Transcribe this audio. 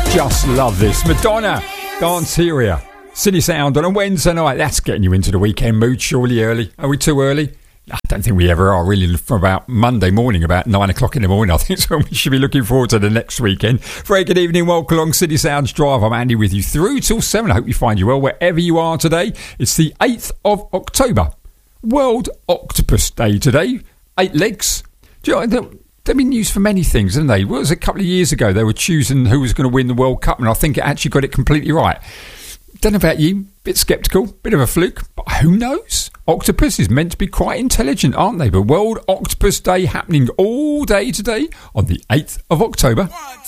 Just love this. Madonna, Danceria, City Sound on a Wednesday night. That's getting you into the weekend mood, surely early. Are we too early? I don't think we ever are, really. From about Monday morning, about 9 o'clock in the morning, I think so. We should be looking forward to the next weekend. Very good evening, welcome along City Sounds Drive. I'm Andy with you through till 7. I hope you find you well wherever you are today. It's the 8th of October, World Octopus Day today. 8 legs. Do you know, they've been used for many things, haven't they? Well, it was a couple of years ago they were choosing who was going to win the World Cup, and I think it actually got it completely right. Don't know about you, bit sceptical, bit of a fluke, but who knows? Octopus is meant to be quite intelligent, aren't they? But World Octopus Day happening all day today on the 8th of October. 1,